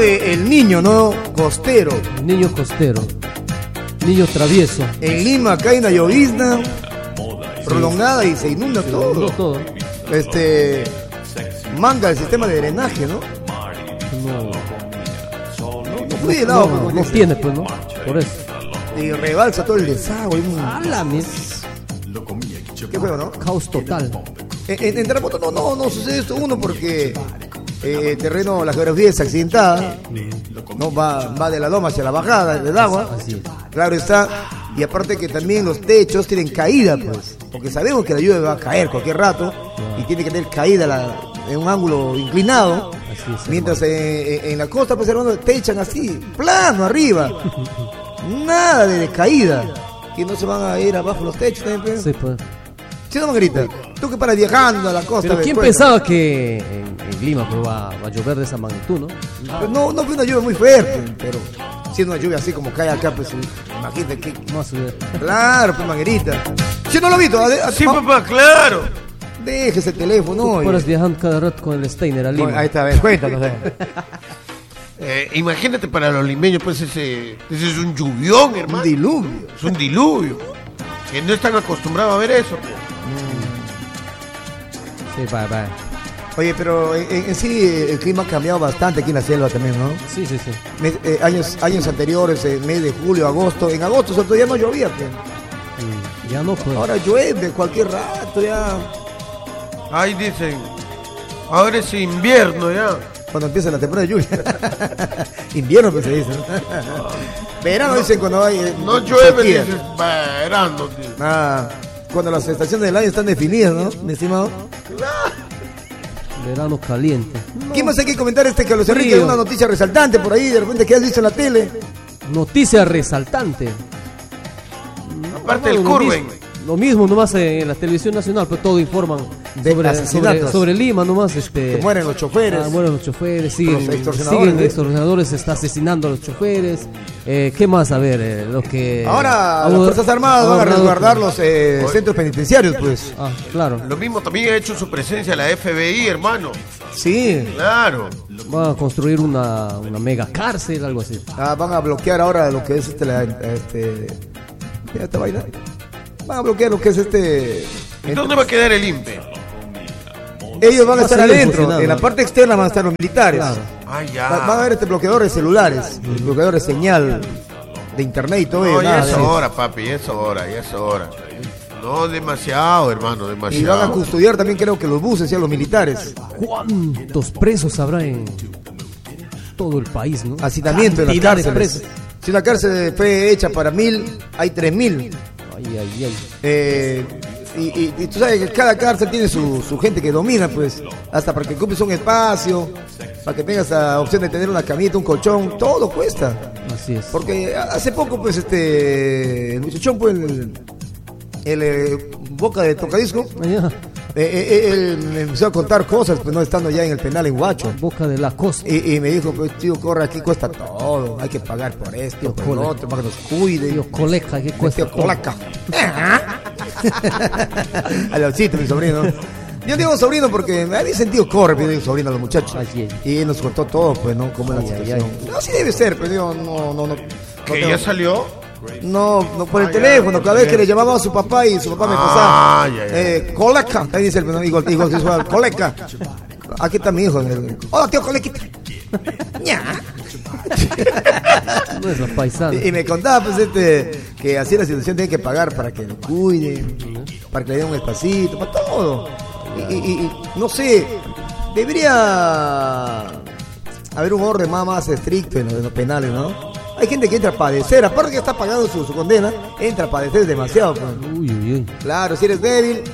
el niño, ¿no? Costero. El niño costero. Niño travieso. En Lima cae una llovizna prolongada y se inunda todo. Todo. Manga el sistema de drenaje, ¿no? No fui de lado, No tiene, pues, ¿no? Por eso. Y rebalsa todo el desagüe. Qué feo, ¿no? Caos total. En terremoto no sucede esto. Uno, porque el terreno, la geografía es accidentada. No va de la loma hacia la bajada del agua. Así es. Claro está. Y aparte que también los techos tienen caída, pues. Porque sabemos que la lluvia va a caer cualquier rato. Y tiene que tener caída en un ángulo inclinado. Así es, mientras en la costa, pues, hermano, te echan así, plano arriba. Nada de caída. Que no se van a ir abajo los techos también, pues. Sí, pues. ¿Sí, no, Manguerita? Tú que paras viajando a la costa. Pero ¿quién pensaba que en Lima pues, va a llover de esa magnitud, no? Pues no fue una lluvia muy fuerte, pero siendo una lluvia así como cae acá, pues imagínate que... No subir. Claro, pues, Manguerita. ¿Sí no lo has visto? Sí, papá, claro. Deje ese teléfono. Tú paras viajando cada rato con el Steiner a Lima. Ahí está, a ver, cuéntanos. Imagínate para los limeños, pues ese es un lluvión, hermano. Un diluvio. Es un diluvio. Que no están acostumbrados a ver eso. Sí, va. Oye, pero en sí el clima ha cambiado bastante aquí en la selva también, ¿no? Sí. Años anteriores, mes de julio, agosto. En agosto sobre todo ya no llovía, pues. Ya no, pues. Ahora llueve cualquier rato ya. Ahí dicen, ahora es invierno ya. Cuando empieza la temporada de lluvia. Invierno, pues se dice, ¿no? Verano, dicen cuando hay... No llueve, dices, verano. Cuando las estaciones del año están definidas, ¿no, mi estimado? Verano caliente. ¿Quién más hay que comentar Carlos Enrique? Una noticia resaltante por ahí, de repente, que has visto en la tele. Noticia resaltante. Aparte del Curven. Lo mismo nomás en la televisión nacional, pero todo informan sobre Lima nomás. Que mueren los choferes. Mueren los choferes, siguen extorsionadores, extorsionadores, se está asesinando a los choferes. ¿Qué más? A ver, lo que... Ahora las Fuerzas Armadas van a resguardar los centros penitenciarios, pues. Claro. Lo mismo también ha hecho su presencia la FBI, hermano. Sí. Claro. Van a construir una mega cárcel, algo así. Van a bloquear ahora lo que es esta vaina. Van a bloquear lo que es ¿Dónde va a quedar el INPE? Ellos van a estar adentro, en la parte externa van a estar los militares. Claro. Ya. Van a haber bloqueadores celulares, bloqueadores de señal de internet y todo eso. No, ya es hora, papi, ya es hora. No, demasiado, hermano, demasiado. Y van a custodiar también, creo que los buses y a los militares. ¿Cuántos presos habrá en todo el país, no? Hacinamiento en las cárceles. Si una cárcel fue hecha para 1000, hay 3000. Y tú sabes que cada cárcel tiene su gente que domina, pues, hasta para que ocupes un espacio, para que tengas la opción de tener una camita, un colchón, todo cuesta. Así es. Porque hace poco, pues, el muchachón, pues, el Boca de Tocadisco, él me empezó a contar cosas, pues, no estando ya en el penal en Huacho. Boca de la Cosa. Y me dijo, pues, tío, corre, aquí cuesta todo, hay que pagar por esto, por lo otro, para que nos cuide. Tío, coleca, ¿qué cuesta? Tío, coleca. Aloncito, mi sobrino. Yo digo sobrino porque me había sentido corre, pero digo sobrino a los muchachos. Y él nos contó todo, pues, ¿no? Cómo es la situación. No, así debe ser, pero digo, no. ¿Que ya salió? No, por el teléfono, cada vez que le llamaba a su papá y su papá me pasaba. Coleca, ahí dice el igual coleca. Aquí está mi hijo. Hola, tío, colequita. No es la paisana. Y me contaba, pues, que así la situación tiene que pagar para que lo cuiden, para que le den un espacito, para todo. Y no sé, debería haber un orden más estricto en los penales, ¿no? Hay gente que entra a padecer, aparte que está pagando su condena, entra a padecer demasiado, pues. Uy. Claro, si eres débil,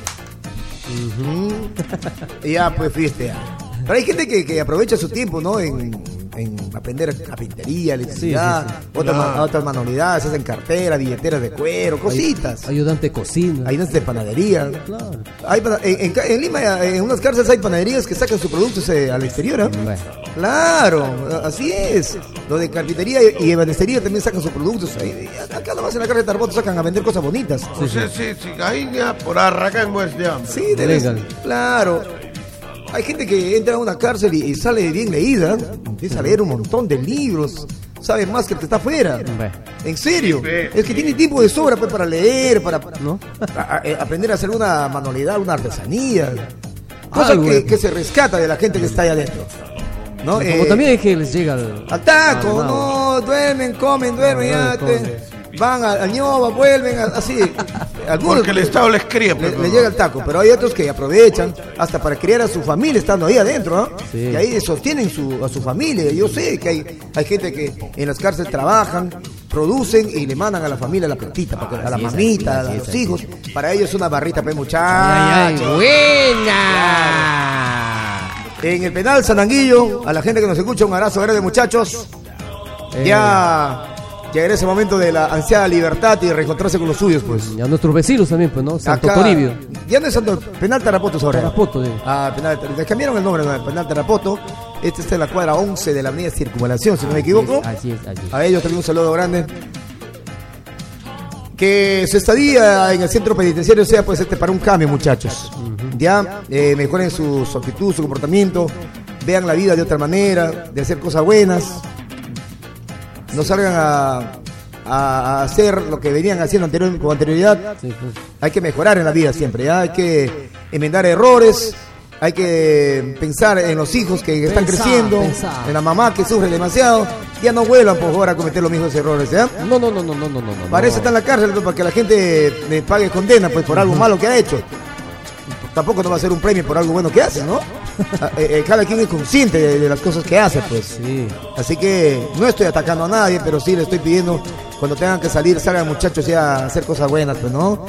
y ya, pues, fuiste. Pero hay gente que aprovecha su tiempo, ¿no? En aprender carpintería, electricidad, otras manualidades, hacen cartera, billeteras de cuero, cositas. Ayudante de cocina. Ayudantes de panadería. Claro. En Lima, en unas cárceles hay panaderías que sacan sus productos al exterior, ¿eh? Bueno. Claro, así es. Lo de carpintería y ebanistería también sacan sus productos. Acá nomás en la cárcel de Tarboto sacan a vender cosas bonitas. Sí, ahí ya por Arracán, pues, ya. Sí, legal. Claro. Hay gente que entra a una cárcel y sale bien leída, empieza a leer un montón de libros, sabe más que el que está afuera. En serio, es que tiene tiempo de sobra pues, para leer, para ¿no? Aprender a hacer una manualidad, una artesanía. Cosa que se rescata de la gente que está ahí adentro. ¿No? Como también es que les llega al taco, no, duermen, comen, van al ñoba, vuelven, así. Algunos, porque el Estado les cría. Le llega el taco, pero hay otros que aprovechan hasta para criar a su familia estando ahí adentro, ¿no? Sí. Y ahí sostienen a su familia. Yo sé que hay gente que en las cárceles trabajan, producen y le mandan a la familia la platita, a la mamita, a los hijos. Para ellos es una barrita, pues, muchachos. ¡Buena! En el penal Sananguillo, a la gente que nos escucha, un abrazo grande, muchachos. Ya llegará ese momento de la ansiada libertad y reencontrarse con los suyos, pues. Y a nuestros vecinos también, pues, ¿no? Santo Toribio. Ya no es Santo Penal Tarapoto ahora. Tarapoto, penal, les cambiaron el nombre, ¿no? Penal Tarapoto. Este está en la cuadra 11 de la avenida Circunvalación, si no me equivoco. Así es. A ellos también un saludo grande. Que su estadía en el centro penitenciario sea, pues, para un cambio, muchachos. Ya, mejoren su actitud, su comportamiento. Vean la vida de otra manera, de hacer cosas buenas. No salgan a hacer lo que venían haciendo con anterioridad. Sí, pues. Hay que mejorar en la vida siempre, ¿ya? Hay que enmendar errores, hay que pensar en los hijos que están creciendo, en la mamá que sufre demasiado. Ya no vuelvan por favor a cometer los mismos errores, ¿ya? No. Para eso está en la cárcel, para que la gente le pague condena pues por algo malo que ha hecho. Tampoco no va a ser un premio por algo bueno que hace, ¿no? Cada quien es consciente de las cosas que hace, pues. Sí. Así que no estoy atacando a nadie, pero sí le estoy pidiendo, cuando tengan que salir, salgan muchachos ya a hacer cosas buenas, pues, ¿no?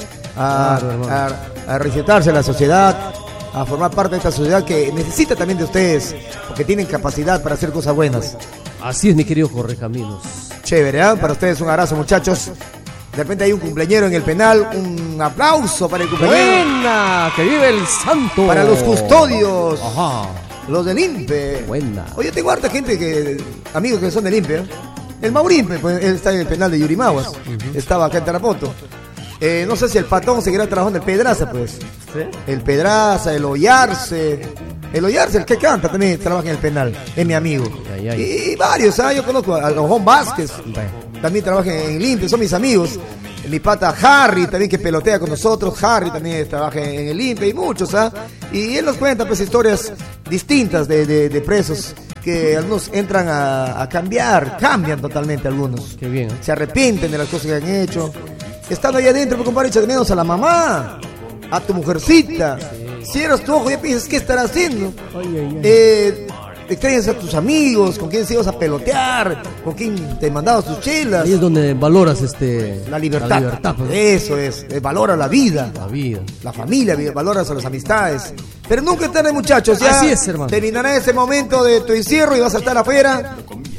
A reinsertarse en la sociedad, a formar parte de esta sociedad que necesita también de ustedes, porque tienen capacidad para hacer cosas buenas. Así es, mi querido Jorge Caminos. Chévere, ¿eh? Para ustedes un abrazo, muchachos. De repente hay un cumpleañero en el penal. Un aplauso para el cumpleañero. ¡Buena! ¡Que vive el santo! Para los custodios. Ajá. Los del INPE. Buena. Oye, tengo harta gente amigos que son del INPE. El Maurimpe, pues él está en el penal de Yurimaguas. Estaba acá en Tarapoto. No sé si el Patón seguirá trabajando, el Pedraza, pues. ¿Sí? El Pedraza, el Ollarse. El Ollarse, el que canta, también trabaja en el penal. Es mi amigo. Y varios, ¿sabes? Yo conozco a los Juan Vázquez. También trabaja en el INPE, son mis amigos. Mi pata Harry, también que pelotea con nosotros. Harry también trabaja en el INPE y muchos, ¿ah? Y él nos cuenta, pues, historias distintas de presos. Que algunos entran a cambian totalmente algunos. Qué bien. Se arrepienten de las cosas que han hecho. Estando ahí adentro, pues, compadre, echa de menos a la mamá, a tu mujercita. Sí. Cierras tu ojo y piensas, ¿qué estará haciendo? Extrañas a tus amigos, con quién se ibas a pelotear, con quién te mandabas tus chelas. Ahí es donde valoras la libertad. Pues. Eso es, valora la vida. La familia, valoras a las amistades. Pero nunca es tarde, muchachos. Ya así es, hermano. Terminará ese momento de tu encierro y vas a estar afuera.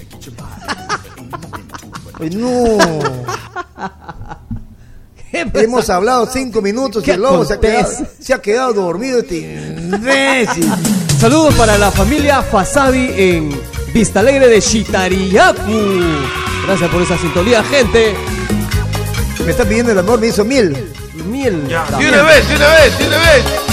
No. Hemos hablado 5 minutos y el lobo se ha quedado dormido, este imbécil. Saludos para la familia Fasabi en Vista Alegre de Chitariyacu. Gracias por esa sintonía, gente. Me está pidiendo el amor, me hizo miel. Miel. Ya. De una vez.